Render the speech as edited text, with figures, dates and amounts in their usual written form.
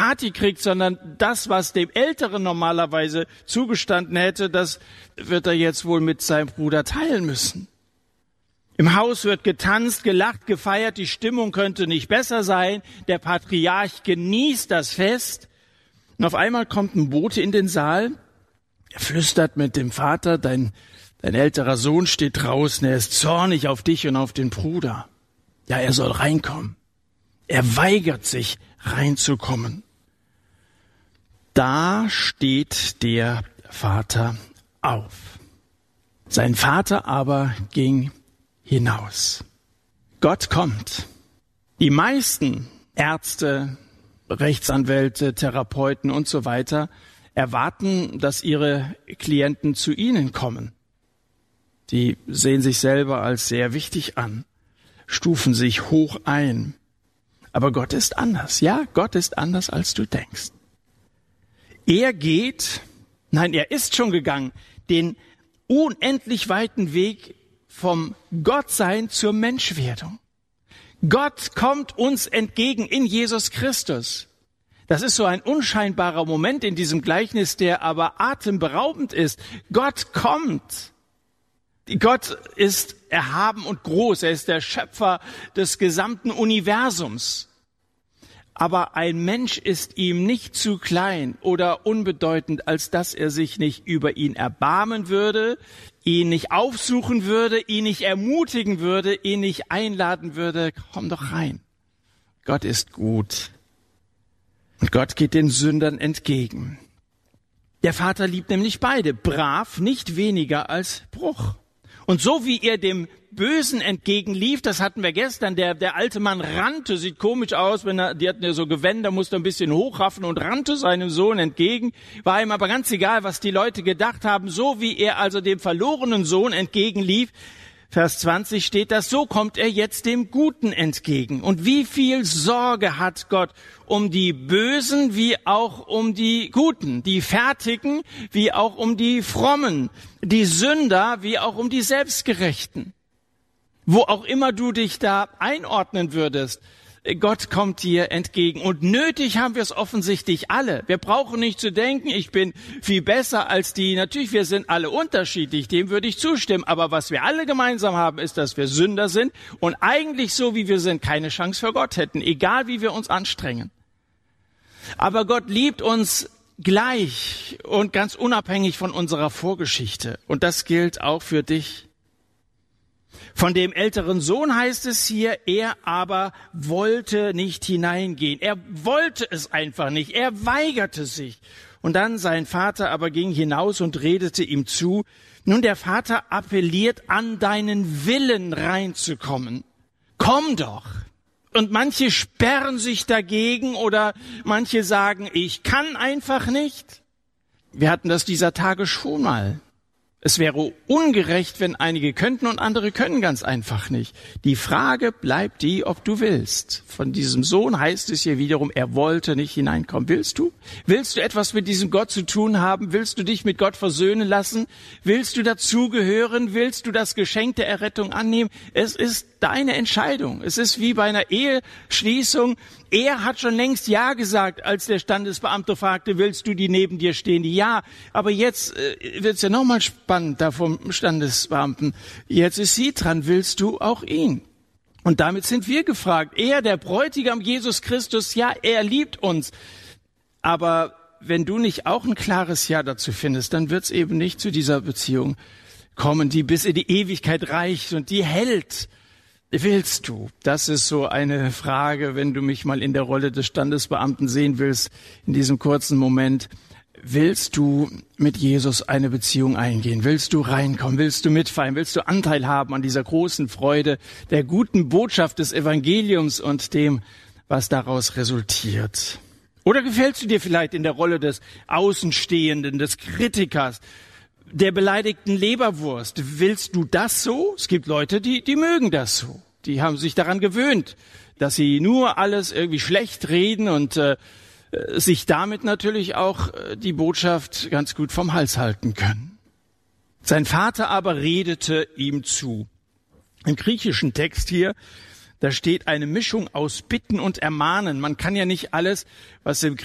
Party kriegt, sondern das, was dem Älteren normalerweise zugestanden hätte, das wird er jetzt wohl mit seinem Bruder teilen müssen. Im Haus wird getanzt, gelacht, gefeiert, die Stimmung könnte nicht besser sein. Der Patriarch genießt das Fest. Und auf einmal kommt ein Bote in den Saal. Er flüstert mit dem Vater, dein älterer Sohn steht draußen, er ist zornig auf dich und auf den Bruder. Ja, er soll reinkommen. Er weigert sich, reinzukommen. Da steht der Vater auf. Sein Vater aber ging hinaus. Gott kommt. Die meisten Ärzte, Rechtsanwälte, Therapeuten und so weiter erwarten, dass ihre Klienten zu ihnen kommen. Die sehen sich selber als sehr wichtig an, stufen sich hoch ein. Aber Gott ist anders. Ja, Gott ist anders, als du denkst. Er ist schon gegangen, den unendlich weiten Weg vom Gottsein zur Menschwerdung. Gott kommt uns entgegen in Jesus Christus. Das ist so ein unscheinbarer Moment in diesem Gleichnis, der aber atemberaubend ist. Gott kommt. Gott ist erhaben und groß. Er ist der Schöpfer des gesamten Universums. Aber ein Mensch ist ihm nicht zu klein oder unbedeutend, als dass er sich nicht über ihn erbarmen würde, ihn nicht aufsuchen würde, ihn nicht ermutigen würde, ihn nicht einladen würde. Komm doch rein. Gott ist gut. Und Gott geht den Sündern entgegen. Der Vater liebt nämlich beide, brav, nicht weniger als Bruch. Und so wie er dem Bösen entgegenlief, das hatten wir gestern, der alte Mann rannte, sieht komisch aus, die hatten ja so Gewänder, musste ein bisschen hochraffen und rannte seinem Sohn entgegen, war ihm aber ganz egal, was die Leute gedacht haben, so wie er also dem verlorenen Sohn entgegenlief, Vers 20 steht das, so kommt er jetzt dem Guten entgegen. Und wie viel Sorge hat Gott um die Bösen wie auch um die Guten, die Fertigen wie auch um die Frommen, die Sünder wie auch um die Selbstgerechten. Wo auch immer du dich da einordnen würdest, Gott kommt dir entgegen. Und nötig haben wir es offensichtlich alle. Wir brauchen nicht zu denken, ich bin viel besser als die. Natürlich, wir sind alle unterschiedlich, dem würde ich zustimmen. Aber was wir alle gemeinsam haben, ist, dass wir Sünder sind und eigentlich so, wie wir sind, keine Chance für Gott hätten, egal wie wir uns anstrengen. Aber Gott liebt uns gleich und ganz unabhängig von unserer Vorgeschichte. Und das gilt auch für dich. Von dem älteren Sohn heißt es hier, er aber wollte nicht hineingehen. Er wollte es einfach nicht. Er weigerte sich. Und dann sein Vater aber ging hinaus und redete ihm zu. Nun, der Vater appelliert an deinen Willen reinzukommen. Komm doch. Und manche sperren sich dagegen oder manche sagen, ich kann einfach nicht. Wir hatten das dieser Tage schon mal. Es wäre ungerecht, wenn einige könnten und andere können ganz einfach nicht. Die Frage bleibt die, ob du willst. Von diesem Sohn heißt es hier wiederum, er wollte nicht hineinkommen. Willst du? Willst du etwas mit diesem Gott zu tun haben? Willst du dich mit Gott versöhnen lassen? Willst du dazugehören? Willst du das Geschenk der Errettung annehmen? Es ist deine Entscheidung. Es ist wie bei einer Eheschließung. Er hat schon längst Ja gesagt, als der Standesbeamte fragte, willst du die neben dir stehen? Ja, aber jetzt wird's ja nochmal spannend da vom Standesbeamten. Jetzt ist sie dran, willst du auch ihn? Und damit sind wir gefragt. Er, der Bräutigam Jesus Christus, ja, er liebt uns. Aber wenn du nicht auch ein klares Ja dazu findest, dann wird's eben nicht zu dieser Beziehung kommen, die bis in die Ewigkeit reicht und die hält. Willst du? Das ist so eine Frage, wenn du mich mal in der Rolle des Standesbeamten sehen willst, in diesem kurzen Moment. Willst du mit Jesus eine Beziehung eingehen? Willst du reinkommen? Willst du mitfeiern? Willst du Anteil haben an dieser großen Freude, der guten Botschaft des Evangeliums und dem, was daraus resultiert? Oder gefällst du dir vielleicht in der Rolle des Außenstehenden, des Kritikers, der beleidigten Leberwurst? Willst du das so? Es gibt Leute, die mögen das so. Die haben sich daran gewöhnt, dass sie nur alles irgendwie schlecht reden und sich damit natürlich auch die Botschaft ganz gut vom Hals halten können. Sein Vater aber redete ihm zu. Im griechischen Text hier, da steht eine Mischung aus Bitten und Ermahnen. Man kann ja nicht alles, was im